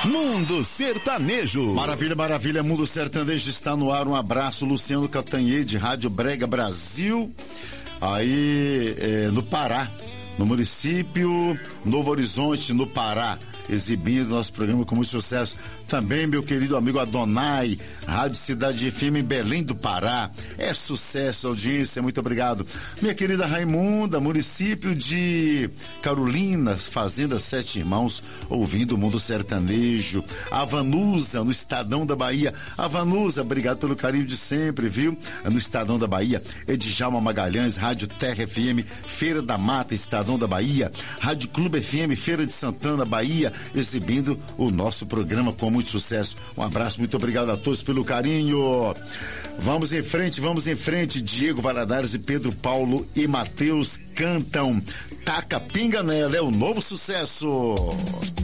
Mundo Sertanejo. Maravilha, maravilha, Mundo Sertanejo está no ar. Um abraço, Luciano Catanhede, Rádio Brega Brasil, aí no Pará, no município Novo Horizonte, no Pará, exibindo nosso programa com muito sucesso. Também meu querido amigo Adonai, Rádio Cidade FM em Belém do Pará. É sucesso, audiência, muito obrigado. Minha querida Raimunda, município de Carolina, Fazenda Sete Irmãos, ouvindo o Mundo Sertanejo. A Vanusa, no Estadão da Bahia. A Vanusa, obrigado pelo carinho de sempre, viu? No Estadão da Bahia. Edjalma Magalhães, Rádio Terra FM, Feira da Mata, Estadão da Bahia. Rádio Clube FM, Feira de Santana, Bahia, exibindo o nosso programa com muito sucesso. Um abraço, muito obrigado a todos pelo carinho. Vamos em frente. Diego Valadares e Pedro Paulo e Matheus cantam Taca Pinga Nela, é o novo sucesso.